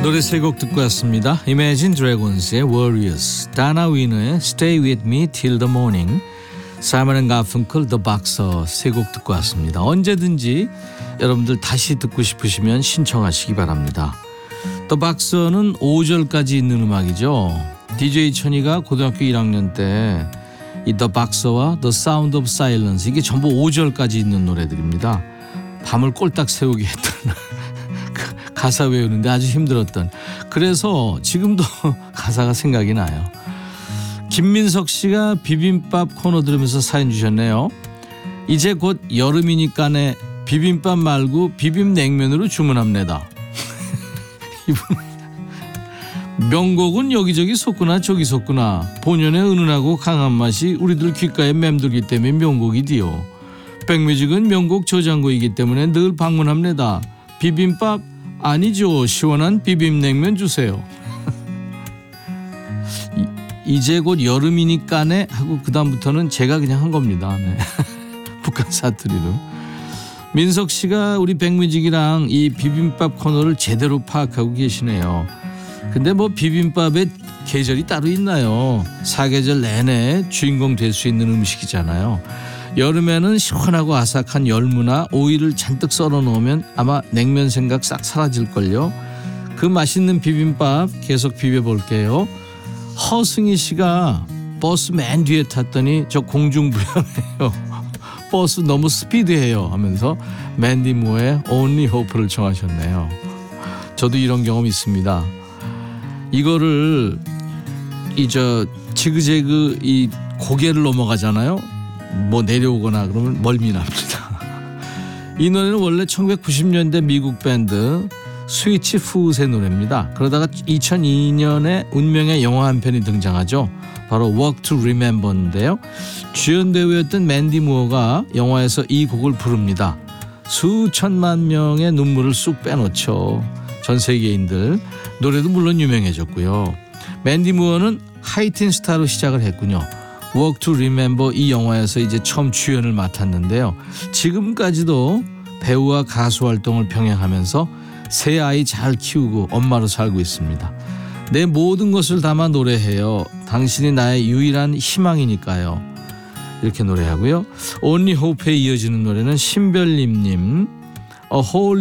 노래 세 곡 듣고 왔습니다. Imagine Dragons의 Warriors, 다나 위너의 Stay With Me Till The Morning, 사이먼 앤 가펑클 The Boxer 세 곡 듣고 왔습니다. 언제든지 여러분들 다시 듣고 싶으시면 신청하시기 바랍니다. The Boxer는 5절까지 있는 음악이죠. DJ 천이가 고등학교 1학년 때 이 The Boxer와 The Sound of Silence 이게 전부 5절까지 있는 노래들입니다. 밤을 꼴딱 세우게 했던 가사 외우는데 아주 힘들었던, 그래서 지금도 가사가 생각이 나요. 김민석 씨가 비빔밥 코너 들으면서 사연 주셨네요. 이제 곧 여름이니까네 비빔밥 말고 비빔냉면으로 주문합니다. 이분 명곡은 여기저기 솟구나 저기 솟구나, 본연의 은은하고 강한 맛이 우리들 귓가에 맴돌기 때문에 명곡이디요. 백뮤직은 명곡 저장고이기 때문에 늘 방문합니다. 비빔밥 아니죠, 시원한 비빔냉면 주세요. 이제 곧 여름이니까네 하고 그 다음부터는 제가 그냥 한 겁니다. 네. 북한 사투리로. 민석 씨가 우리 백뮤직이랑 이 비빔밥 코너를 제대로 파악하고 계시네요. 근데 뭐 비빔밥에 계절이 따로 있나요? 사계절 내내 주인공 될 수 있는 음식이잖아요. 여름에는 시원하고 아삭한 열무나 오이를 잔뜩 썰어 놓으면 아마 냉면 생각 싹 사라질걸요. 그 맛있는 비빔밥 계속 비벼볼게요. 허승희 씨가 버스 맨 뒤에 탔더니 저 공중부양해요. 버스 너무 스피드해요 하면서 맨디 무어의 Only Hope를 청하셨네요. 저도 이런 경험 있습니다. 이거를 지그재그 이 고개를 넘어가잖아요. 뭐 내려오거나 그러면 멀미납니다. 이 노래는 원래 1990년대 미국 밴드 스위치 푸의 노래입니다. 그러다가 2002년에 운명의 영화 한 편이 등장하죠. 바로 Walk to Remember인데요. 주연 배우였던 맨디 무어가 영화에서 이 곡을 부릅니다. 수천만 명의 눈물을 쑥 빼놓죠. 전 세계인들. 노래도 물론 유명해졌고요. 맨디 무어는 하이틴 스타로 시작을 했군요. Walk to Remember 이 영화에서 이제 처음 주연을 맡았는데요. 지금까지도 배우와 가수 활동을 병행하면서 세 아이 잘 키우고 엄마로 살고 있습니다. 내 모든 것을 담아 노래해요. 당신이 나의 유일한 희망이니까요. 이렇게 노래하고요. Only Hope에 이어지는 노래는 신별님님 A Whole